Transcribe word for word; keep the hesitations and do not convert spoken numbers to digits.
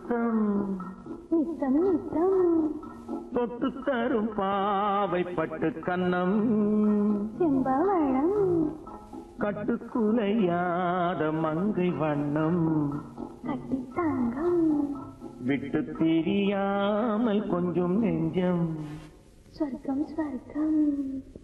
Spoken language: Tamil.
முத்தம் நித்தம் நித்தம் தொட்டு தரும் பாவை பட்டு கன்னம் செம்பவளம் கட்டுக்குலையாத மங்கை வண்ணம் கட்டி தங்கம் விட்டு பிரியாமல் கொஞ்சம் நெஞ்சம் ஸ்வர்க்கம் ஸ்வர்க்கம்